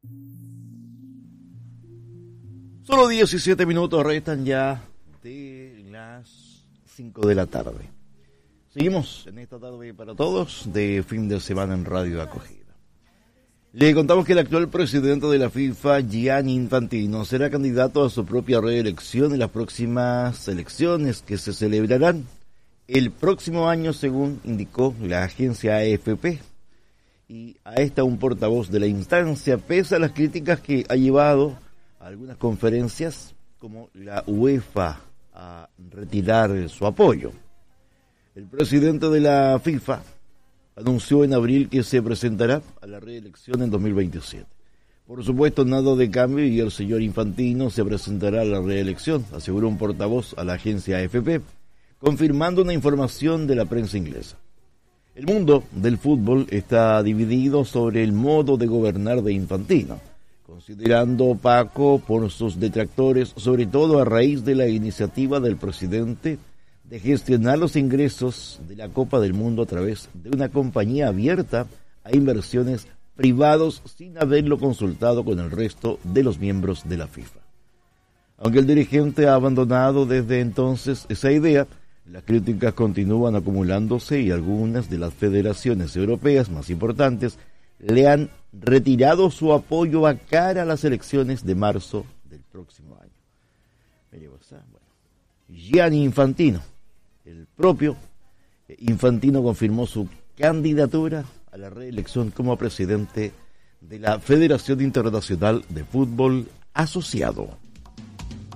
Solo 17 minutos restan ya de las 5 de la tarde. Seguimos en esta tarde para todos de fin de semana en Radio Acogida. Le contamos que el actual presidente de la FIFA, Gianni Infantino, será candidato a su propia reelección en las próximas elecciones que se celebrarán el próximo año, según indicó la agencia AFP. Y a esta un portavoz de la instancia, pese a las críticas que ha llevado a algunas conferencias como la UEFA a retirar su apoyo. El presidente de la FIFA anunció en abril que se presentará a la reelección en 2027. Por supuesto, nada de cambio y el señor Infantino se presentará a la reelección, aseguró un portavoz a la agencia AFP, confirmando una información de la prensa inglesa. El mundo del fútbol está dividido sobre el modo de gobernar de Infantino, considerando opaco por sus detractores, sobre todo a raíz de la iniciativa del presidente de gestionar los ingresos de la Copa del Mundo a través de una compañía abierta a inversiones privados sin haberlo consultado con el resto de los miembros de la FIFA. Aunque el dirigente ha abandonado desde entonces esa idea, las críticas continúan acumulándose y algunas de las federaciones europeas más importantes le han retirado su apoyo a cara a las elecciones de marzo del próximo año. Gianni Infantino, el propio Infantino, confirmó su candidatura a la reelección como presidente de la Federación Internacional de Fútbol Asociado.